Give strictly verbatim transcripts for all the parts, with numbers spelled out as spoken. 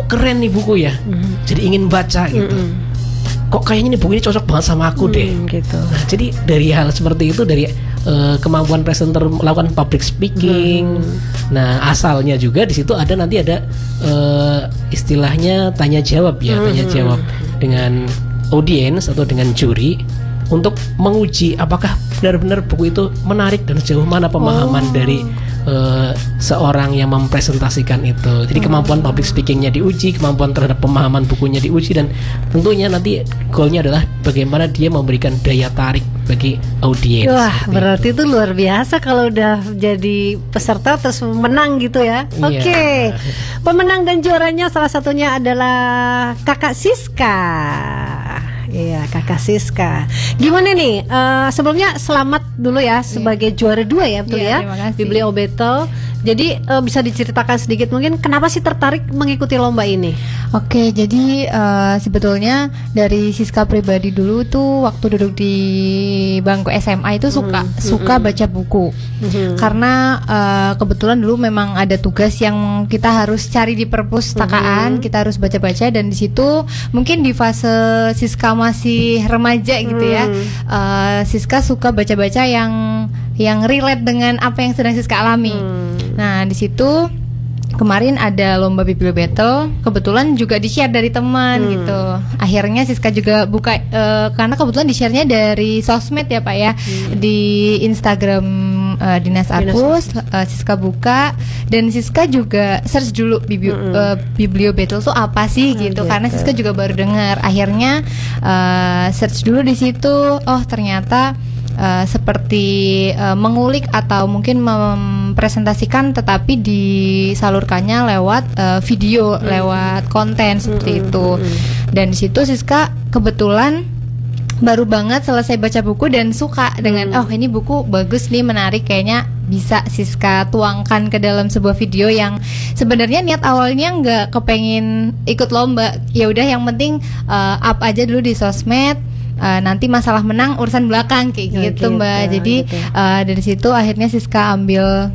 keren nih buku ya, mm-hmm. jadi ingin baca gitu. Mm-hmm. Kok kayaknya ini buku ini cocok banget sama aku deh. Hmm, gitu. Nah, jadi dari hal seperti itu, dari uh, kemampuan presenter melakukan public speaking. Hmm. Nah, asalnya juga di situ ada nanti ada uh, istilahnya tanya jawab ya, hmm. tanya jawab dengan audiens atau dengan juri untuk menguji apakah benar-benar buku itu menarik dan sejauh mana pemahaman oh. dari uh, seorang yang mempresentasikan itu. Jadi kemampuan public speakingnya diuji, kemampuan terhadap pemahaman bukunya diuji, dan tentunya nanti goalnya adalah bagaimana dia memberikan daya tarik bagi audiens. Wah, berarti itu. itu luar biasa kalau udah jadi peserta terus menang gitu ya. Oke, okay. Pemenang dan juaranya salah satunya adalah Kakak Siska. Iya, Kakak Siska. Gimana nih? Uh, sebelumnya selamat dulu ya sebagai yeah. juara dua ya, betul yeah, ya? Biblio Battle. Jadi uh, bisa diceritakan sedikit mungkin kenapa sih tertarik mengikuti lomba ini? Oke, jadi uh, sebetulnya dari Siska pribadi dulu tuh waktu duduk di bangku S M A itu suka mm-hmm. suka baca buku. Mm-hmm. Karena uh, kebetulan dulu memang ada tugas yang kita harus cari di perpustakaan, mm-hmm. kita harus baca-baca, dan di situ mungkin di fase Siska masih remaja gitu mm. ya. Uh, Siska suka baca-baca yang yang relate dengan apa yang sedang Siska alami. Mm. Nah, di situ kemarin ada lomba Biblio Battle, kebetulan juga di-share dari teman hmm. gitu. Akhirnya Siska juga buka uh, karena kebetulan di-share-nya dari sosmed ya Pak ya, hmm. di Instagram uh, Dinas Arpus, uh, Siska buka, dan Siska juga search dulu Biblio, hmm. uh, Biblio Battle tuh apa sih hmm, gitu, gitu, karena Siska juga baru dengar. Akhirnya uh, search dulu di situ, oh ternyata Uh, seperti uh, mengulik atau mungkin mempresentasikan, tetapi disalurkannya lewat uh, video, hmm. lewat konten seperti hmm. itu. Dan di situ Siska kebetulan baru banget selesai baca buku dan suka dengan hmm. oh ini buku bagus nih, menarik, kayaknya bisa Siska tuangkan ke dalam sebuah video yang sebenarnya niat awalnya nggak kepengen ikut lomba. Ya udah, yang penting uh, up aja dulu di sosmed. Uh, nanti masalah menang urusan belakang kayak gitu, gitu Mbak. Jadi gitu. uh, dari situ akhirnya Siska ambil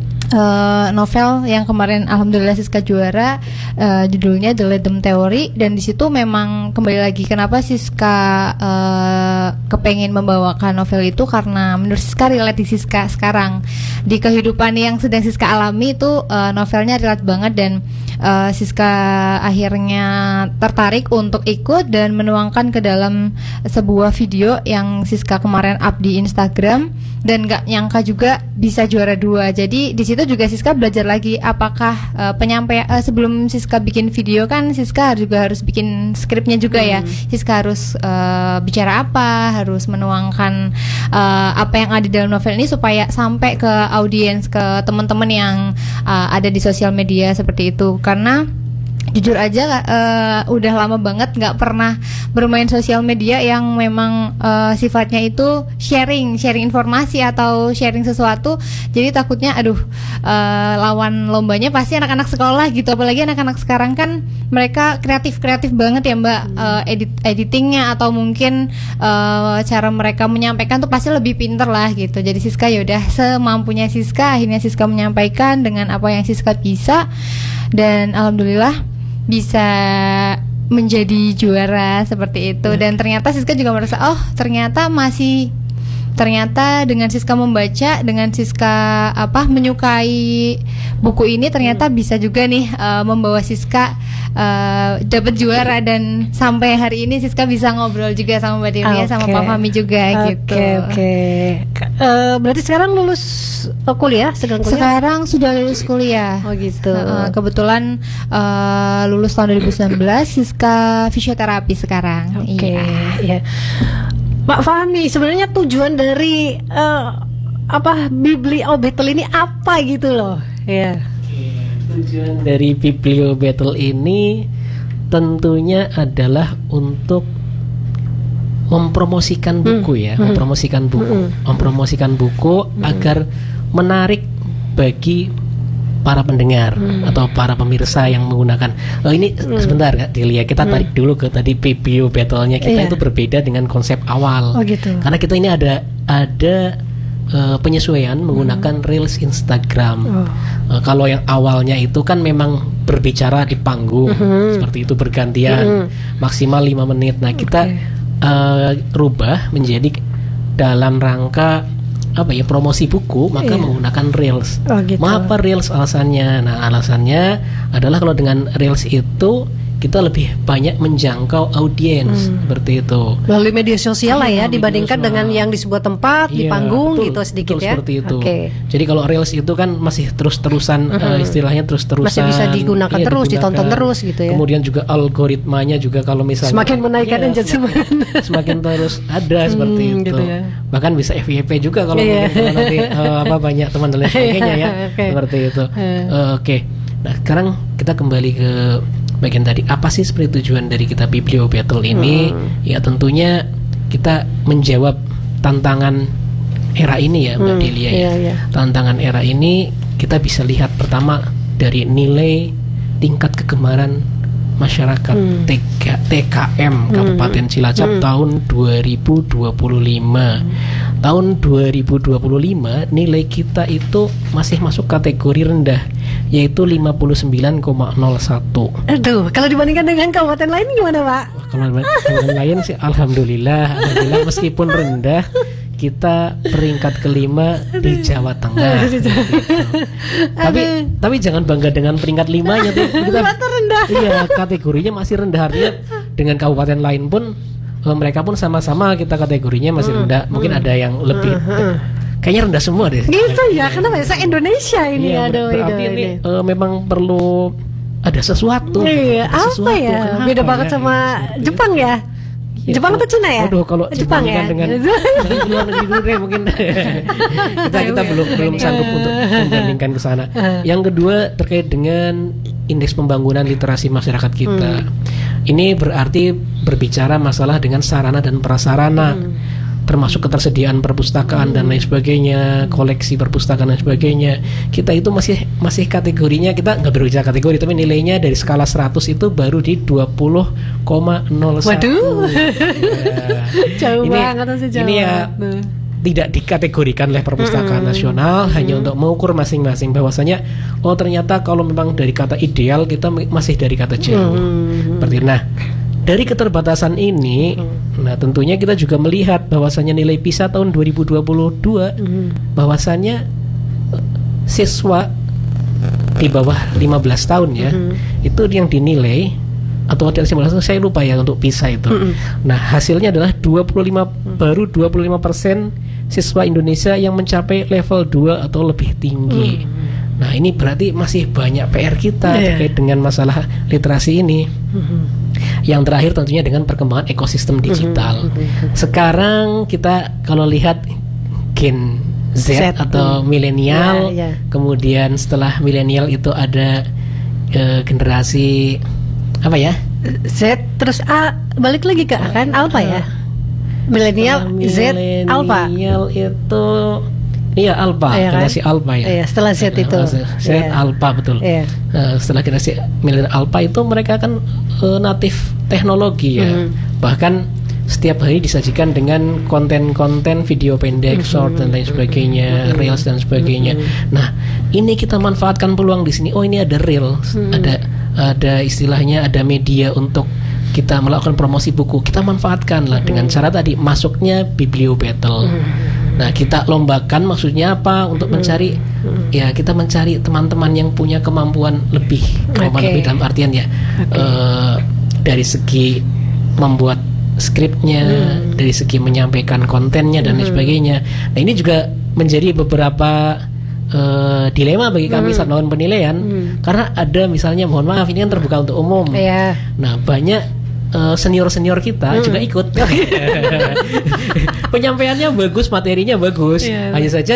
Uh, novel yang kemarin alhamdulillah Siska juara, uh, judulnya The Ledem Theory, dan di situ memang kembali lagi kenapa Siska uh, kepengen membawakan novel itu karena menurut Siska relate di Siska sekarang, di kehidupan yang sedang Siska alami itu uh, novelnya relate banget, dan uh, Siska akhirnya tertarik untuk ikut dan menuangkan ke dalam sebuah video yang Siska kemarin up di Instagram, dan gak nyangka juga bisa juara dua. Jadi di situ juga Siska belajar lagi apakah uh, penyampaian uh, sebelum Siska bikin video kan Siska juga harus bikin skripnya juga hmm. ya. Siska harus uh, bicara apa, harus menuangkan uh, apa yang ada di dalam novel ini supaya sampai ke audiens, ke teman-teman yang uh, ada di sosial media seperti itu. Karena jujur aja uh, udah lama banget nggak pernah bermain sosial media yang memang uh, sifatnya itu sharing, sharing informasi atau sharing sesuatu. Jadi takutnya aduh uh, lawan lombanya pasti anak-anak sekolah gitu. Apalagi anak-anak sekarang kan mereka kreatif-kreatif banget ya Mbak, hmm. uh, edit editingnya atau mungkin uh, cara mereka menyampaikan tuh pasti lebih pinter lah gitu. Jadi Siska yaudah semampunya Siska, akhirnya Siska menyampaikan dengan apa yang Siska bisa, dan alhamdulillah bisa menjadi juara seperti itu. Dan ternyata Siska juga merasa oh ternyata masih ternyata dengan Siska membaca, dengan Siska apa menyukai buku ini, ternyata hmm. bisa juga nih uh, membawa Siska uh, dapat juara, dan sampai hari ini Siska bisa ngobrol juga sama Mbak Delia, okay. sama Pak Fahmi juga okay, gitu. Oke oke. Uh, berarti sekarang lulus uh, kuliah, sedang kuliah? Sekarang sudah lulus kuliah. Oh gitu. Uh, kebetulan uh, lulus tahun dua ribu sembilan belas, Siska fisioterapi sekarang. Oke. Okay, iya. Yeah. Pak Fahmi, sebenarnya tujuan dari uh, apa Biblio Battle ini apa gitu loh? Ya. Tujuan dari Biblio Battle ini tentunya adalah untuk mempromosikan buku hmm. ya, hmm. mempromosikan buku, hmm. mempromosikan buku hmm. agar menarik bagi para pendengar hmm. atau para pemirsa yang menggunakan. Oh ini hmm. sebentar Kak Delia, kita tarik hmm. dulu ke tadi Biblio Battle-nya kita. Iya. Itu berbeda dengan konsep awal. Oh gitu. Karena kita ini ada ada uh, penyesuaian menggunakan hmm. reels Instagram. Oh. Uh, kalau yang awalnya itu kan memang berbicara di panggung hmm. seperti itu bergantian hmm. maksimal lima menit. Nah kita okay. uh, rubah menjadi dalam rangka apa ya promosi buku maka iya. menggunakan reels. Oh, gitu. Mengapa reels alasannya? Nah alasannya adalah kalau dengan reels itu kita lebih banyak menjangkau audiens hmm. seperti itu melalui media sosial lah ya, dibandingkan dengan yang di sebuah tempat iya, di panggung betul, gitu sedikit betul, ya. Seperti itu. Okay. Jadi kalau reels itu kan masih terus-terusan uh-huh. uh, istilahnya terus-terusan masih bisa digunakan iya, terus, digunakan. ditonton terus gitu ya. Kemudian juga algoritmanya juga kalau misalnya semakin menaikkan iya, engagement semakin terus ada seperti hmm, itu. Gitu ya. Bahkan bisa F Y P juga kalau yeah. mungkin nanti uh, apa banyak teman dan lain sebagainya ya. Okay. Seperti itu. Uh, Oke. Okay. Nah, sekarang kita kembali ke bagian tadi, apa sih sebenarnya tujuan dari kita Biblio Battle ini? Hmm. Ya tentunya kita menjawab tantangan era ini ya Mbak hmm, Delia ya. Iya, iya. Tantangan era ini kita bisa lihat pertama dari nilai tingkat kegemaran masyarakat hmm. T K M Kabupaten Cilacap hmm. tahun dua ribu dua puluh lima. Hmm. Tahun dua ribu dua puluh lima nilai kita itu masih masuk kategori rendah, yaitu lima puluh sembilan koma nol satu. Aduh, kalau dibandingkan dengan kabupaten lain gimana, Pak? Kalau kabupaten lain sih alhamdulillah, alhamdulillah meskipun rendah kita peringkat kelima di Jawa Tengah. Gitu. Tapi tapi jangan bangga dengan peringkat limanya tuh. Kita rendah. Iya, kategorinya masih rendah, artinya dengan kabupaten lain pun uh, mereka pun sama-sama kita kategorinya masih rendah. Mungkin ada yang lebih uh, kayaknya rendah semua deh. Gitu ya, kenapa ya? Indonesia ini ya, aduh, berarti ini, ini uh, memang perlu ada sesuatu. Iya, ada apa sesuatu. ya? Kenapa Beda banget ya? sama Ya, Jepang ya? Ya, Jepang atau Cina ya? Aduh, kalau Jepang ya dengan luar negeri dulu deh mungkin kita kita belum belum sanggup untuk membandingkan ke sana. Yang kedua terkait dengan indeks pembangunan literasi masyarakat kita. Hmm. Ini berarti berbicara masalah dengan sarana dan prasarana. Hmm. Termasuk ketersediaan perpustakaan hmm. dan lain sebagainya, koleksi perpustakaan dan sebagainya. Kita itu masih masih kategorinya, kita nggak berbicara kategori, tapi nilainya dari skala seratus itu baru di dua puluh koma nol satu. Waduh, ya. Jauh ini, banget sih jauh. Ini ya nah. tidak dikategorikan oleh perpustakaan hmm. nasional, hmm. hanya untuk mengukur masing-masing bahwasanya oh ternyata kalau memang dari kata ideal kita masih dari kata jauh. Hmm. Seperti nah. Dari keterbatasan ini, hmm. nah tentunya kita juga melihat bahwasannya nilai PISA tahun dua ribu dua puluh dua hmm. bahwasannya siswa di bawah lima belas tahun ya, hmm. itu yang dinilai atau ada sembilan belas saya lupa ya untuk PISA itu. Hmm. Nah, hasilnya adalah dua puluh lima hmm. baru dua puluh lima persen siswa Indonesia yang mencapai level dua atau lebih tinggi. Hmm. Nah, ini berarti masih banyak P R kita yeah. terkait dengan masalah literasi ini. Hmm. Yang terakhir tentunya dengan perkembangan ekosistem digital. Mm-hmm. Sekarang kita kalau lihat Gen Z, Z atau mm. milenial, yeah, yeah. kemudian setelah milenial itu ada uh, generasi apa ya? Z terus A balik lagi ke A kan Alpha ya? Milenial uh, Z Alpha. Milenial itu iya Alpha, iya, generasi kan? Alpha ya. Iya, setelah Z itu. Z iya. Alpha betul. Iya. Uh, setelah generasi milenial Alpha itu mereka kan uh, natif teknologi ya. Mm. Bahkan setiap hari disajikan dengan konten-konten video pendek, mm-hmm. short dan lain sebagainya, mm-hmm. reels dan sebagainya. Mm-hmm. Nah, ini kita manfaatkan peluang di sini. Oh, ini ada reels, mm-hmm. ada ada istilahnya ada media untuk kita melakukan promosi buku. Kita manfaatkan lah mm-hmm. dengan cara tadi masuknya Biblio Battle. Mm-hmm. Nah, kita lombakan maksudnya apa? Untuk hmm. mencari hmm. ya kita mencari teman-teman yang punya kemampuan lebih, kemampuan okay. lebih dalam artian ya okay. uh, dari segi membuat skripnya, hmm. dari segi menyampaikan kontennya dan lain hmm. sebagainya. Nah, ini juga menjadi beberapa uh, dilema bagi kami hmm. saat melakukan penilaian hmm. karena ada misalnya mohon maaf ini kan terbuka untuk umum. Yeah. Nah, banyak Uh, senior-senior kita hmm. juga ikut. Penyampaiannya bagus, materinya bagus. Yeah. Hanya saja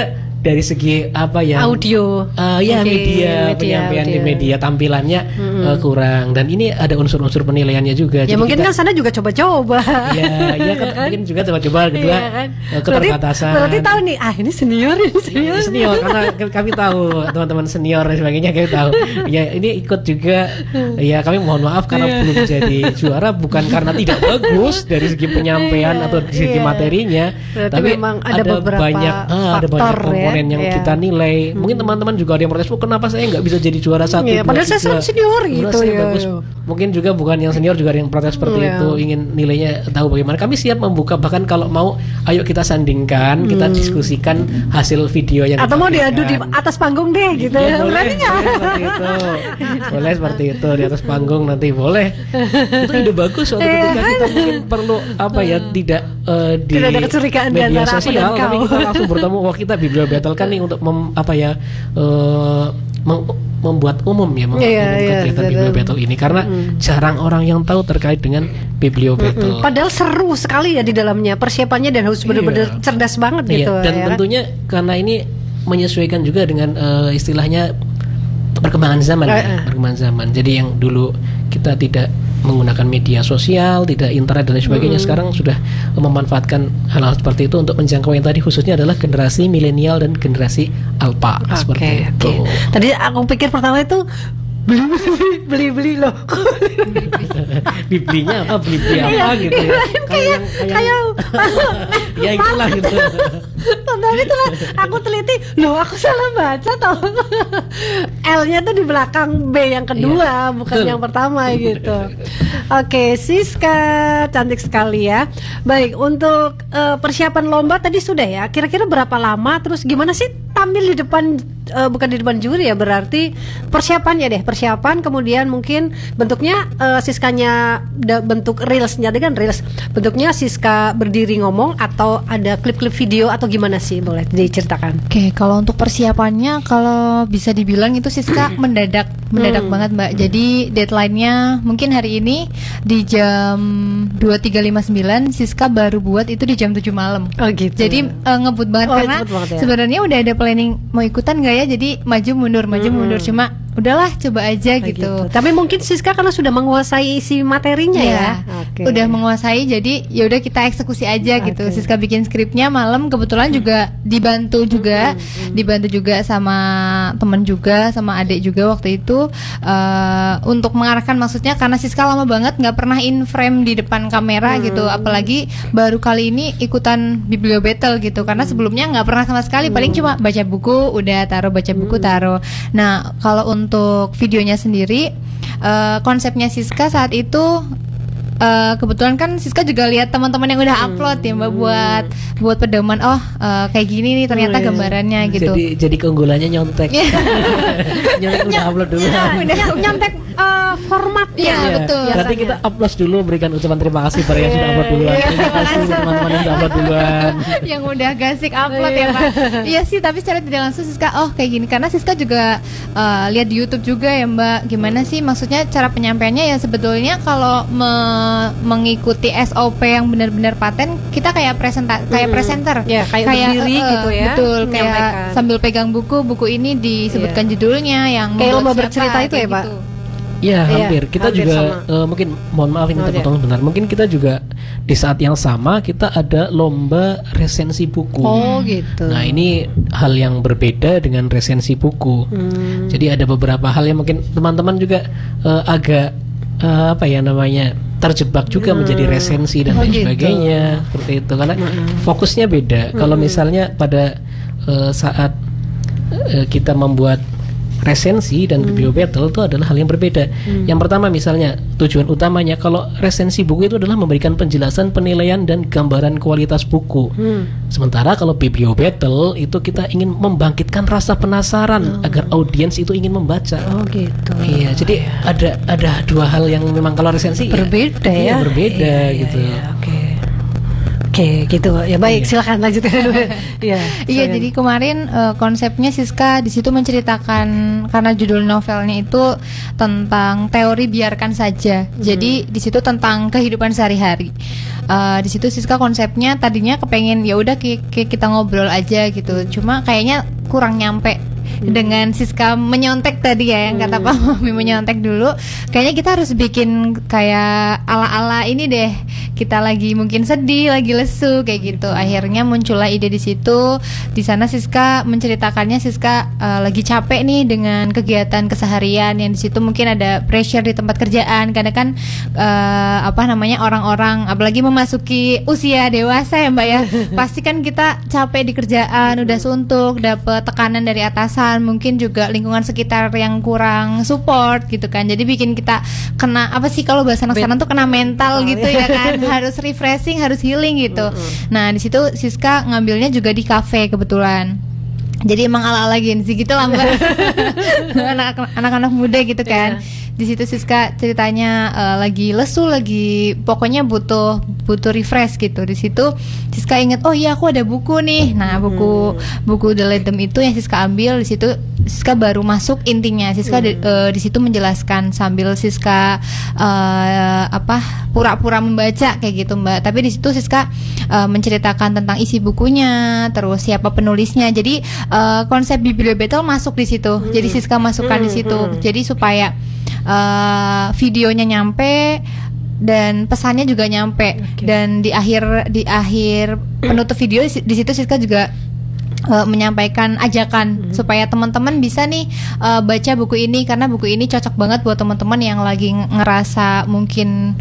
dari segi apa ya? Audio. Uh, ya okay, media, media penyampaian audio. di media tampilannya hmm. uh, kurang, dan ini ada unsur-unsur penilaiannya juga. Ya Jadi mungkin kita, kan sana juga coba-coba. Ya, ya kan mungkin juga coba-coba. Kedua Iya kan? uh, keterbatasan. Berarti, berarti tahu nih, ah ini senior, ini senior. Ya, senior karena kami tahu teman-teman senior dan sebagainya kami tahu. Ya ini ikut juga. Ya kami mohon maaf karena yeah. belum jadi juara, bukan karena tidak bagus dari segi penyampaian yeah, atau dari segi yeah. materinya. Berarti tapi memang ada, ada beberapa banyak ah, ada banyak komponen ya? yang yeah. kita nilai. Mungkin teman-teman juga ada yang protes, oh, kenapa saya nggak bisa jadi juara satu? Yeah, padahal saya kan senior gitu ya. Bagus. Mungkin juga bukan yang senior juga ada yang protes seperti yeah. itu, ingin nilainya tahu bagaimana. Kami siap membuka, bahkan kalau mau ayo kita sandingkan, hmm. kita diskusikan hasil video yang atau mau diadu di atas panggung deh gitu ya, boleh, berarti nggak? boleh seperti itu, boleh seperti itu di atas panggung nanti boleh. Itu ide bagus suatu ketika kita mungkin perlu apa ya tidak uh, di tidak ada kecurigaan media antara sosial, aku dan tapi kau. kita langsung bertemu. Wah kita Biblio Battle kan nih untuk mem, apa ya uh, mem, membuat umum ya membuat yeah, umum yeah, kegiatan yeah, Biblio Battle ini karena mm. jarang orang yang tahu terkait dengan Biblio Battle. Mm-mm. Padahal seru sekali ya di dalamnya persiapannya dan harus benar-benar Iya. cerdas banget Iya, gitu. dan ya. tentunya karena ini menyesuaikan juga dengan uh, istilahnya perkembangan zaman, uh, ya, uh. perkembangan zaman. Jadi yang dulu kita tidak menggunakan media sosial, tidak internet dan sebagainya, hmm. sekarang sudah memanfaatkan hal-hal seperti itu untuk menjangkau yang tadi khususnya adalah generasi milenial dan generasi alpha okay, seperti okay. itu. Tadi aku pikir pertama itu beli beli beli loh. Bibelinya apa? Beli beli apa gitu ya? Kayak kayak ya itulah gitu. Tapi itulah aku teliti, loh aku salah baca tau. L-nya tuh di belakang B yang kedua, iya, bukan betul. Yang pertama gitu. Oke, Siska cantik sekali ya. Baik, untuk uh, persiapan lomba tadi sudah ya. Kira-kira berapa lama? Terus gimana sih tampil di depan, uh, bukan di depan juri ya, berarti persiapannya deh, persiapan kemudian mungkin bentuknya uh, Siskanya da, bentuk reelsnya dengan reels. Bentuknya Siska berdiri ngomong atau ada klip-klip video atau gimana sih, boleh diceritakan? Oke, kalau untuk persiapannya kalau bisa dibilang itu Siska mendadak, mendadak hmm. banget Mbak. Jadi deadline-nya mungkin hari ini di jam dua tiga lima sembilan, Siska baru buat itu di jam tujuh malam. Oh gitu. Jadi uh, ngebut banget oh, karena banget ya. Sebenarnya udah ada planning mau ikutan nggak ya, jadi maju mundur maju hmm. mundur, cuma udahlah coba aja gitu. gitu. Tapi mungkin Siska karena sudah menguasai isi materinya ya, ya. Okay. Udah menguasai, jadi ya udah kita eksekusi aja okay. gitu. Siska bikin skripnya malam, kebetulan hmm. juga dibantu juga, hmm. Hmm. dibantu juga sama temen juga, sama adik juga waktu itu uh, untuk mengarahkan, maksudnya karena Siska lama banget nggak pernah in frame di depan kamera hmm. gitu, apalagi baru kali ini ikutan Biblio Battle gitu, karena sebelumnya nggak pernah sama sekali, paling hmm. cuma baca buku, udah taruh baca buku hmm. taruh. Nah kalau untuk Untuk videonya sendiri, uh, konsepnya Siska saat itu uh, kebetulan kan Siska juga lihat teman-teman yang udah upload ya Mbak, buat buat pedoman, oh uh, kayak gini nih ternyata oh, gambarannya iya. gitu. Jadi jadi keunggulannya nyontek. Nyontek udah upload dulu. Ya, udah nyontek uh, formatnya. Ya, betul. Berarti kita upload dulu, berikan ucapan terima kasih pada yang sudah upload duluan. Terima kasih teman-teman yang sudah upload duluan. Yang udah gasik upload ya Pak. Iya sih, tapi secara tidak langsung Siska oh kayak gini, karena Siska juga uh, lihat di YouTube juga ya Mbak. Gimana sih maksudnya cara penyampaiannya ya, sebetulnya kalau me- mengikuti S O P yang benar-benar paten, kita kayak presenta kayak hmm. presenter. Ya, kayak, kayak berdiri uh, gitu ya. Betul, kayak sambil pegang buku, buku ini disebutkan yeah. judulnya yang kayak lomba bercerita itu ya, Pak. Gitu. Ya hampir. Kita hampir juga uh, mungkin mohon maaf ini oh, terpotong benar. Mungkin kita juga di saat yang sama kita ada lomba resensi buku. Oh gitu. Nah ini hal yang berbeda dengan resensi buku. Hmm. Jadi ada beberapa hal yang mungkin teman-teman juga uh, agak uh, apa ya namanya terjebak juga hmm. menjadi resensi dan lain oh, sebagainya gitu. Seperti itu karena hmm. fokusnya beda. Hmm. Kalau misalnya pada uh, saat uh, kita membuat resensi dan Biblio hmm. Battle itu adalah hal yang berbeda. Hmm. Yang pertama misalnya tujuan utamanya kalau resensi buku itu adalah memberikan penjelasan, penilaian dan gambaran kualitas buku. Hmm. Sementara kalau Biblio Battle itu kita ingin membangkitkan rasa penasaran oh. agar audiens itu ingin membaca. Oh gitu. Iya, jadi ada ada dua hal yang memang kalau resensi berbeda ya. Iya, berbeda iya, gitu. Iya, oke. Oke, gitu. Ya baik, iya. Silakan lanjutkan dulu. Iya. Iya, jadi kemarin uh, konsepnya Siska di situ menceritakan karena judul novelnya itu tentang teori biarkan saja. Hmm. Jadi di situ tentang kehidupan sehari-hari. Uh, di situ Siska konsepnya tadinya kepengen ya udah kita ngobrol aja gitu. Cuma kayaknya kurang nyampe. Hmm. Dengan Siska menyontek tadi ya yang kata hmm. Pak Mami menyontek dulu, kayaknya kita harus bikin kayak ala-ala ini deh, kita lagi mungkin sedih, lagi lesu kayak gitu. Akhirnya muncullah ide di situ. Di sana Siska menceritakannya Siska uh, lagi capek nih dengan kegiatan keseharian yang di situ mungkin ada pressure di tempat kerjaan karena kan uh, apa namanya orang-orang apalagi memasuki usia dewasa ya Mbak ya. Pasti kan kita capek di kerjaan, udah suntuk, dapat tekanan dari atas, mungkin juga lingkungan sekitar yang kurang support gitu kan. Jadi bikin kita kena apa sih kalau bahasa anak sekarang tuh kena mental oh, gitu ya kan. Harus refreshing, harus healing gitu. Mm-hmm. Nah, di situ Siska ngambilnya juga di kafe kebetulan. Jadi emang ala-ala Gen Z gitu lah Mbak. Anak-anak muda gitu kan. Yeah. Di situ Siska ceritanya uh, lagi lesu, lagi pokoknya butuh butuh refresh gitu. Di situ Siska ingat, oh iya aku ada buku nih. Nah, buku hmm. buku The Ledem itu yang Siska ambil. Di situ Siska baru masuk intinya. Siska hmm. di, uh, di situ menjelaskan sambil Siska uh, apa pura-pura membaca kayak gitu Mbak. Tapi di situ Siska uh, menceritakan tentang isi bukunya, terus siapa penulisnya. Jadi uh, konsep Biblio Battle masuk di situ. Hmm. Jadi Siska masukkan hmm. di situ. Hmm. Jadi supaya Uh, videonya nyampe dan pesannya juga nyampe. Okay. Dan di akhir di akhir penutup video di situ Siska juga uh, menyampaikan ajakan mm-hmm. supaya teman-teman bisa nih uh, baca buku ini karena buku ini cocok banget buat teman-teman yang lagi ngerasa mungkin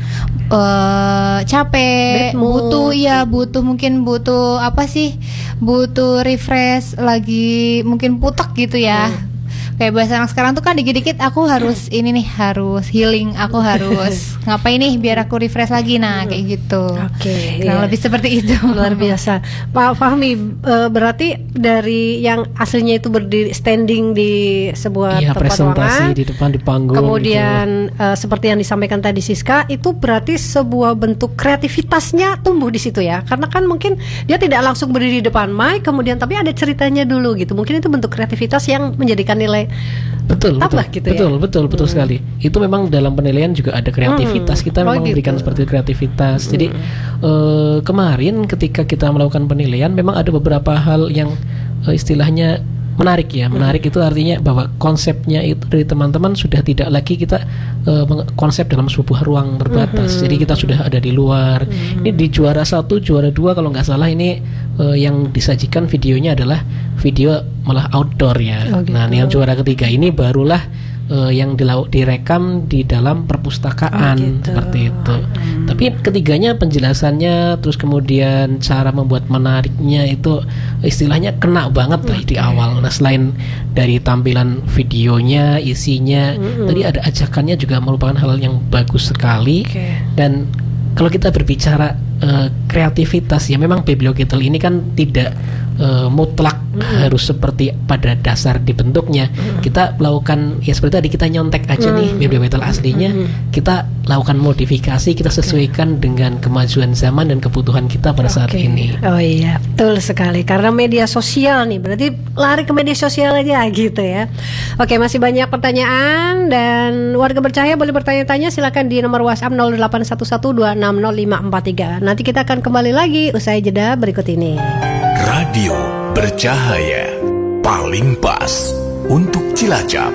uh, capek, butuh ya butuh mungkin butuh apa sih butuh refresh, lagi mungkin putek gitu ya. Mm. Kayak bahasa anak sekarang tuh kan dikit-dikit aku harus ini nih, harus healing, aku harus ngapain nih biar aku refresh lagi, nah kayak gitu. Oke, okay, nah, iya. lebih seperti itu. Luar biasa. Pak Fahmi, e, berarti dari yang aslinya itu berdiri standing di sebuah iya, tempat presentasi ruangan, di depan di panggung. Kemudian gitu. e, seperti yang disampaikan tadi Siska, itu berarti sebuah bentuk kreativitasnya tumbuh di situ ya. Karena kan mungkin dia tidak langsung berdiri di depan mic, kemudian tapi ada ceritanya dulu gitu. Mungkin itu bentuk kreativitas yang menjadikan nilai betul tambah betul gitu betul ya? betul betul hmm. sekali. Itu memang dalam penilaian juga ada kreativitas. Hmm. Kita oh, memang gitu. Memberikan seperti kreativitas. Hmm. Jadi uh, kemarin ketika kita melakukan penilaian memang ada beberapa hal yang uh, istilahnya menarik ya. Menarik hmm. itu artinya bahwa konsepnya itu dari teman-teman sudah tidak lagi kita uh, konsep dalam sebuah ruang terbatas. Hmm. Jadi kita sudah ada di luar. Hmm. Ini di juara satu, juara dua kalau nggak salah ini uh, yang disajikan videonya adalah video malah outdoor ya. Oh, gitu. Nah, yang juara ketiga ini barulah uh, yang dilau- direkam di dalam perpustakaan. Oh, gitu. Seperti itu. Hmm. Tapi ketiganya penjelasannya terus kemudian cara membuat menariknya itu istilahnya kena banget lah okay. di awal. Nah, selain dari tampilan videonya, isinya, hmm. tadi ada ajakannya juga merupakan hal yang bagus sekali. Okay. Dan kalau kita berbicara uh, kreativitas ya memang Biblio Battle ini kan tidak uh, mutlak mm. harus seperti pada dasar dibentuknya. Mm. Kita lakukan ya seperti tadi kita nyontek aja mm. nih Biblio Battle aslinya, mm. kita lakukan modifikasi, kita sesuaikan okay. dengan kemajuan zaman dan kebutuhan kita pada saat okay. ini. Oh iya, betul sekali. Karena media sosial nih, berarti lari ke media sosial aja gitu ya. Oke, masih banyak pertanyaan dan warga bercahaya boleh bertanya-tanya silakan di nomor WhatsApp nol delapan satu satu dua enam nol lima empat tiga. Nanti kita akan kembali lagi usai jeda berikut ini. Radio Bercahaya paling pas untuk Cilacap.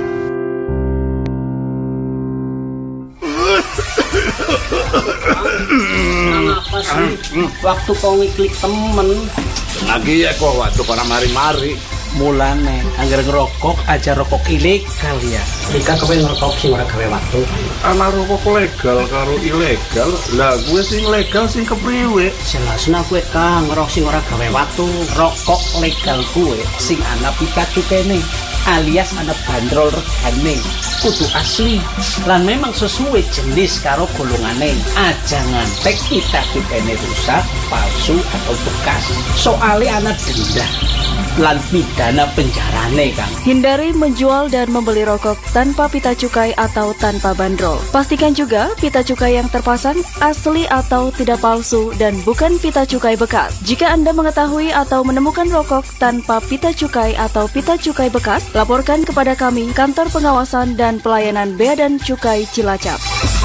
Kenapa sih waktu kau ngiklik temen lagi ya kok waktu kau mari-mari mulane anggar ngerokok aja rokok ilegal ya. Jika kowe ngerokok sing ora gawe waktu. Ana rokok legal karo ilegal. Lah gue sing legal sing kepriwe? Jelasna kowe kang ngerokok sing ora gawe waktu. Rokok legal gue sing ana pitatutene alias ana bandrol regane. Kudu asli lan memang sesuai jenis karo golongane. Aja ngantek pitatutene rusak, palsu atau bekas. Soale ana denda. lan pidana penjarane, Kang. Hindari menjual dan membeli rokok tanpa pita cukai atau tanpa bandrol. Pastikan juga pita cukai yang terpasang asli atau tidak palsu dan bukan pita cukai bekas. Jika Anda mengetahui atau menemukan rokok tanpa pita cukai atau pita cukai bekas, laporkan kepada kami, Kantor Pengawasan dan Pelayanan Bea dan Cukai Cilacap.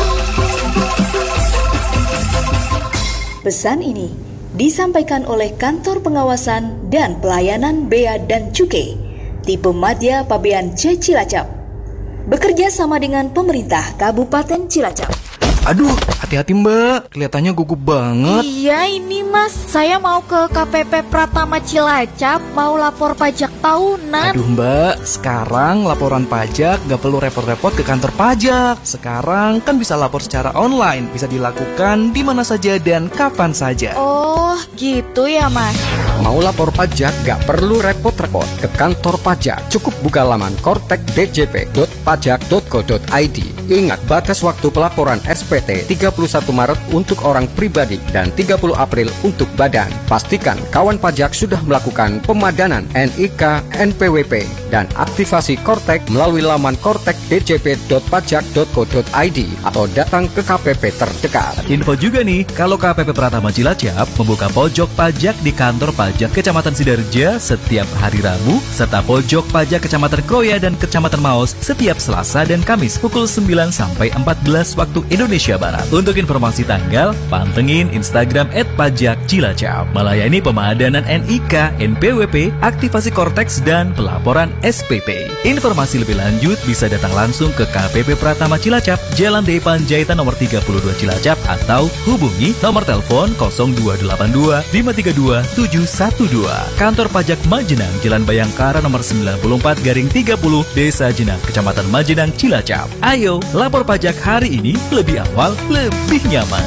Pesan ini disampaikan oleh Kantor Pengawasan dan Pelayanan Bea dan Cukai Tipe Madya Pabean C Cilacap, bekerja sama dengan pemerintah Kabupaten Cilacap. Aduh, hati-hati Mbak, kelihatannya gugup banget. Iya ini Mas, saya mau ke K P P Pratama Cilacap, mau lapor pajak tahunan. Aduh Mbak, sekarang laporan pajak gak perlu repot-repot ke kantor pajak. Sekarang kan bisa lapor secara online, bisa dilakukan di mana saja dan kapan saja. Oh, gitu ya Mas. Mau lapor pajak gak perlu repot-repot ke kantor pajak. Cukup buka laman kortek d j p dot pajak dot go dot i d. Ingat, batas waktu pelaporan S P T tiga puluh satu Maret untuk orang pribadi dan tiga puluh April untuk badan. Pastikan kawan pajak sudah melakukan pemadanan N I K, N P W P, dan aktivasi Kortek melalui laman kortek d j p dot pajak dot go dot i d atau datang ke K P P terdekat. Info juga nih, kalau K P P Pratama Cilacap membuka pojok pajak di kantor pajak Kecamatan Sidarja setiap hari Rabu, serta pojok pajak Kecamatan Kroya dan Kecamatan Maos setiap Selasa dan Kamis pukul sembilan sampai empat belas waktu Indonesia Barat. Untuk informasi tanggal, pantengin Instagram et pajak cilacap. Melayani pemadanan N I K, N P W P, aktivasi Kortex, dan pelaporan S P T. Informasi lebih lanjut bisa datang langsung ke K P P Pratama Cilacap, Jalan D Panjaitan nomor tiga puluh dua Cilacap, atau hubungi nomor telepon nol dua delapan dua lima tiga dua tujuh satu dua. Kantor Pajak Majenang, Jalan Bayangkara nomor sembilan puluh empat garing tiga puluh, Desa Jenang, Kecamatan Majenang, Cilacap. Ayo, lapor pajak hari ini lebih awal, lebih nyaman.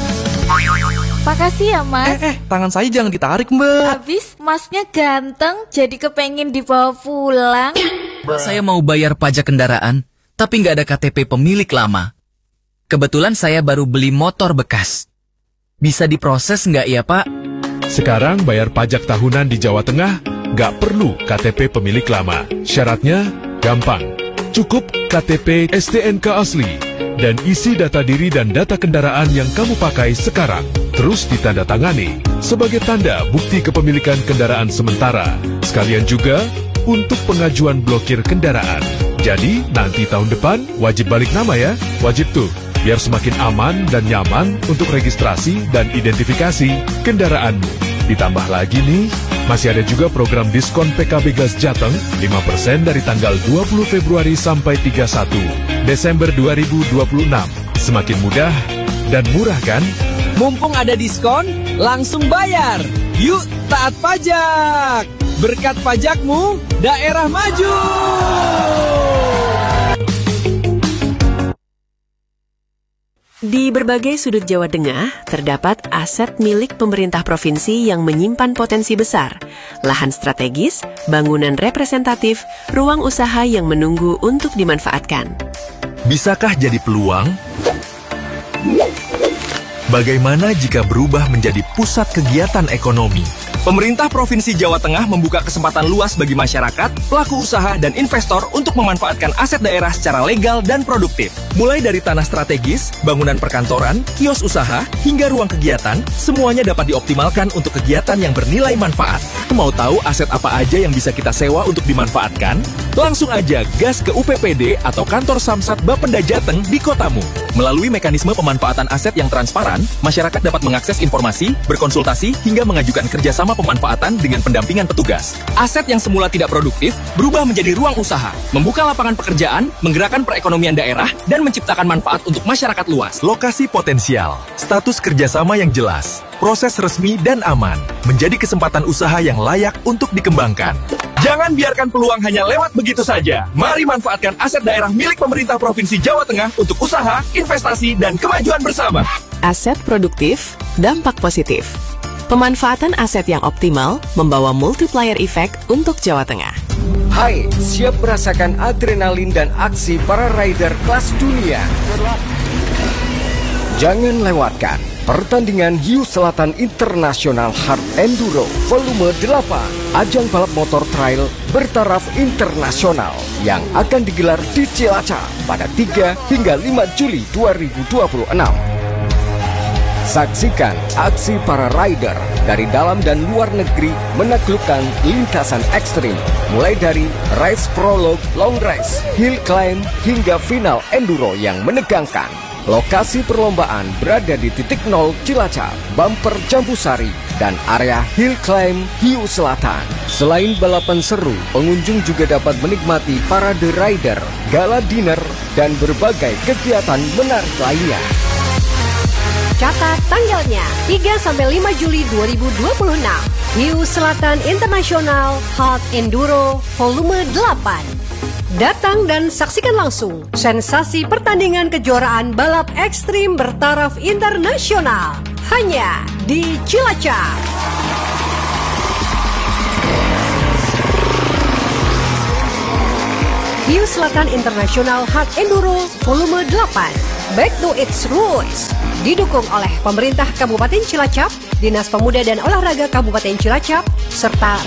Makasih ya Mas. Eh, eh, tangan saya jangan ditarik Mbak. Habis Masnya ganteng, jadi kepengen dibawa pulang. Saya mau bayar pajak kendaraan, tapi nggak ada K T P pemilik lama. Kebetulan saya baru beli motor bekas. Bisa diproses nggak ya Pak? Sekarang bayar pajak tahunan di Jawa Tengah nggak perlu K T P pemilik lama. Syaratnya gampang. Cukup K T P S T N K asli dan isi data diri dan data kendaraan yang kamu pakai sekarang. Terus ditandatangani sebagai tanda bukti kepemilikan kendaraan sementara. Sekalian juga untuk pengajuan blokir kendaraan. Jadi nanti tahun depan wajib balik nama ya. Wajib tuh, biar semakin aman dan nyaman untuk registrasi dan identifikasi kendaraanmu. Ditambah lagi nih, masih ada juga program diskon P K B Gas Jateng lima persen dari tanggal dua puluh Februari sampai tiga puluh satu Desember dua ribu dua puluh enam. Semakin mudah dan murah kan? Mumpung ada diskon, langsung bayar. Yuk taat pajak. Berkat pajakmu, daerah maju. Di berbagai sudut Jawa Tengah, terdapat aset milik pemerintah provinsi yang menyimpan potensi besar, lahan strategis, bangunan representatif, ruang usaha yang menunggu untuk dimanfaatkan. Bisakah jadi peluang? Bagaimana jika berubah menjadi pusat kegiatan ekonomi? Pemerintah Provinsi Jawa Tengah membuka kesempatan luas bagi masyarakat, pelaku usaha, dan investor untuk memanfaatkan aset daerah secara legal dan produktif. Mulai dari tanah strategis, bangunan perkantoran, kios usaha, hingga ruang kegiatan, semuanya dapat dioptimalkan untuk kegiatan yang bernilai manfaat. Mau tahu aset apa aja yang bisa kita sewa untuk dimanfaatkan? Langsung aja gas ke U P P D atau kantor Samsat Bapenda Jateng di kotamu. Melalui mekanisme pemanfaatan aset yang transparan, masyarakat dapat mengakses informasi, berkonsultasi, hingga mengajukan kerjasama pemanfaatan dengan pendampingan petugas. Aset yang semula tidak produktif berubah menjadi ruang usaha, membuka lapangan pekerjaan, menggerakkan perekonomian daerah, dan menciptakan manfaat untuk masyarakat luas. Lokasi potensial, status kerjasama yang jelas, proses resmi dan aman, menjadi kesempatan usaha yang layak untuk dikembangkan. Jangan biarkan peluang hanya lewat begitu saja. Mari manfaatkan aset daerah milik pemerintah Provinsi Jawa Tengah untuk usaha, investasi, dan kemajuan bersama. Aset produktif, dampak positif. Pemanfaatan aset yang optimal membawa multiplier effect untuk Jawa Tengah. Hai, siap merasakan adrenalin dan aksi para rider kelas dunia? Jangan lewatkan Pertandingan Hiu Selatan International Hard Enduro Volume delapan, ajang balap motor trail bertaraf internasional yang akan digelar di Cilacap pada tiga hingga lima Juli dua ribu dua puluh enam. Saksikan aksi para rider dari dalam dan luar negeri menaklukkan lintasan ekstrim, mulai dari race prologue, long race, hill climb, hingga final enduro yang menegangkan. Lokasi perlombaan berada di titik nol Cilacap, Bumper Jambusari, dan area hill climb Hiu Selatan. Selain balapan seru, pengunjung juga dapat menikmati parade rider, gala dinner, dan berbagai kegiatan menarik lainnya. Catat tanggalnya, tiga sampai lima Juli dua ribu dua puluh enam. Hiu Selatan International Hard Enduro Volume delapan. Datang dan saksikan langsung sensasi pertandingan kejuaraan balap ekstrim bertaraf internasional hanya di Cilacap. Hiu Selatan International Hard Enduro Volume delapan, Back to its Roots, didukung oleh pemerintah Kabupaten Cilacap, Dinas Pemuda dan Olahraga Kabupaten Cilacap, serta